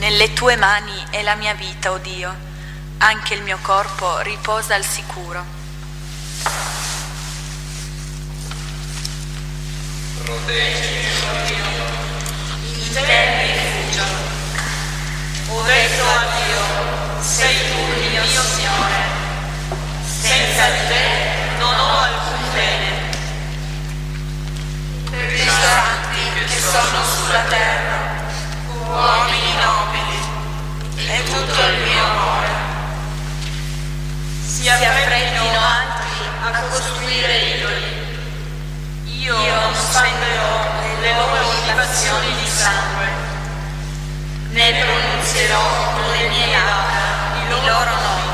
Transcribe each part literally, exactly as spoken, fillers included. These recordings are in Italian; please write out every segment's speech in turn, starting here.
Nelle tue mani è la mia vita, o Dio, anche il mio corpo riposa al sicuro. Proteggimi, o Dio, in te mi rifugio. Ho detto a Dio, sei tu il mio Signore, senza di te non ho alcun bene. Per i santi che sono sulla terra, uomini nobili, e tutto il mio amore. Si affrettino altri a costruire idoli. Io non spenderò le loro libazioni di sangue, né pronunzierò con le mie labbra i loro nomi.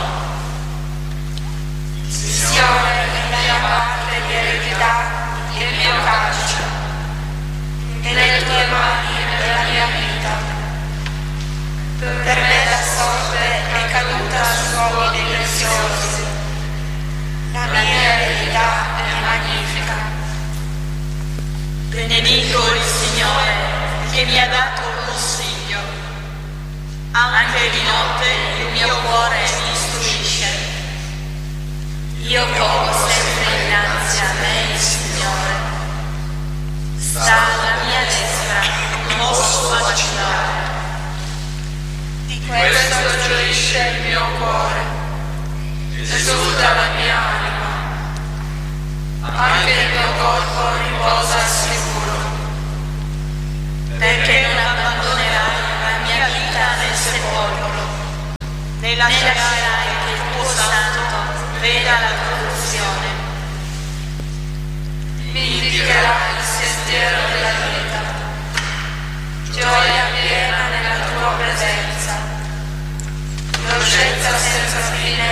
Signore è la mia parte di eredità e il mio calcio, e nelle tue mani è la mia vita. Per me la sorte è caduta su uomini preziosi, la mia eredità è magnifica. Benedico il Signore che mi ha dato consiglio. Anche di notte il mio cuore mi istruisce. Io pongo sempre innanzi a me il Signore. Sta alla mia destra, Non posso vacillare. Di questo gioisce il mio cuore, esulta la mia anima, anche il mio corpo riposa al sicuro. Perché non abbandonerai la mia vita nel sepolcro, né lascerai che il tuo santo veda la corruzione. Mi indicherai il sentiero della vita, gioia piena nella tua presenza, dolcezza senza fine